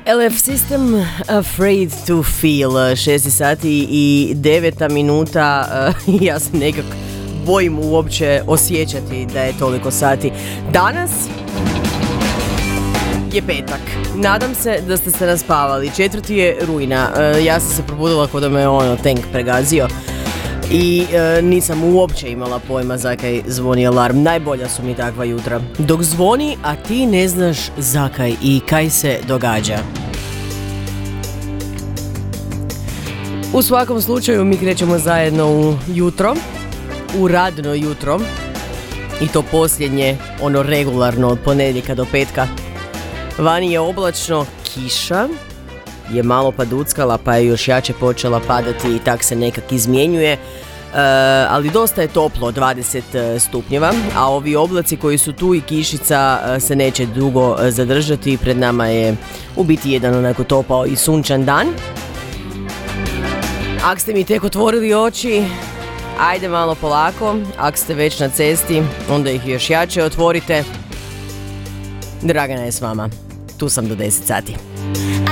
LF System, Afraid to Feel, 6 sati i 9 minuta, ja se nekako bojim uopće osjećati da je toliko sati. Danas je petak, nadam se da ste se naspavali, 4. je rujna, ja sam se probudila kod da me tank pregazio. I nisam uopće imala pojma zakaj zvoni alarm. Najbolja su mi takva jutra. Dok zvoni, a ti ne znaš zakaj i kaj se događa. U svakom slučaju mi krećemo zajedno u jutro, u radno jutro. I to posljednje, ono regularno od ponedjeljka do petka. Vani je oblačno, kiša je malo paduckala pa je još jače počela padati i tak se nekak izmjenjuje, ali dosta je toplo, 20 stupnjeva, a ovi oblaci koji su tu i kišica se neće dugo zadržati. Pred nama je u biti jedan onako topao i sunčan dan. Ako ste mi tek otvorili oči, ajde malo polako, ako ste već na cesti, onda ih još jače otvorite. Dragana je s vama, tu sam do 10 sati.